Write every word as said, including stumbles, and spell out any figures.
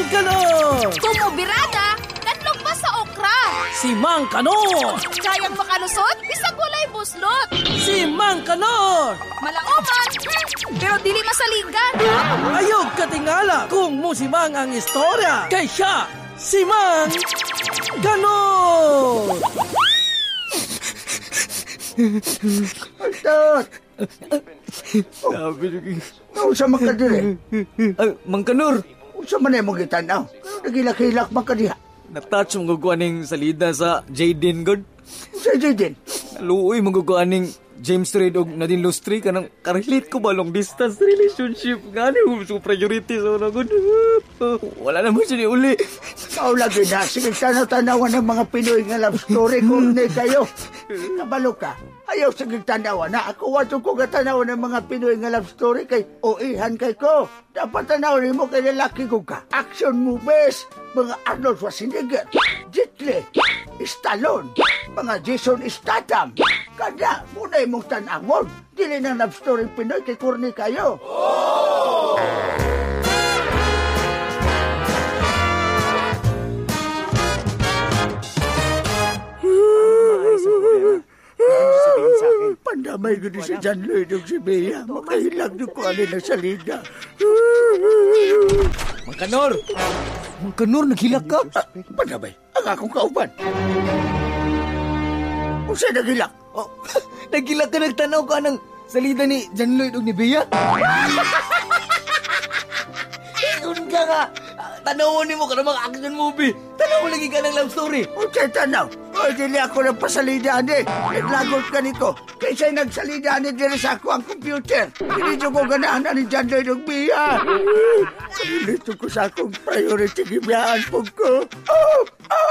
Kanor! Tumubirada, kanlog pa sa okra. Si Mang Kanor! Kayang makalusot, bisag walay buslot. Si Mang Kanor! Malaoman, hmm, pero dili masaligan. Ayog katingala kung musimang ang istorya. Kay siya, si Mang Kanor! Altot! Sabi nyo, Nausa man ka dire. Ay, Mang Kanor, Usa man ay mong gitanaw. Nagilak-hilak man ka diha. natouch mong guguaning salida sa Jaden God. Sa din. Luoy mong guguaning James Reid og Nadine Lustri kanang karelate ko ba long distance relationship gani mo so priority sa una good. Wala naman siya ni uli. Mao lagi na. Sige, tanaw-tanawan ng mga Pinoy nga love story kung ni kayo. Kabalo ka. Ayaw sige tanawan na. Ako wato ko katanawan ng mga Pinoy nga love story kay oihan kay ko. Dapat tanawan mo kay lalaki ko ka. Action movies. Mga Arnold Schwarzenegger, Jet Li, Stallone, mga Jason Statham. Kada, muna mong tanangon. Dili ng love story Pinoy kay kurni kayo. Oh! Pandamay ko din si John Lloyd o si Bea. Makahilag din ko alin ang salida. Mang Kanor! Mang Kanor, naghilak ka? Ah, pandamay, ang akong kauban. Kung siya naghilak? Oh, naghilak ka, nagtanaw ka ng salida ni John Lloyd o ni Bea? Ingon ka nga! Tanawon mo ka ng mga action movie. Tanawon lagi ka ng love story. O siya tanaw. O dili ako ng pasalidaan eh. Naglagot ka nito. Kaysa nagsalidaan eh dili sa ako ang computer. Hindi ko ganahan na ni John Lloyd og Bea. Dito ko sa akong priority gibiyaan po ko. Oh! Oh!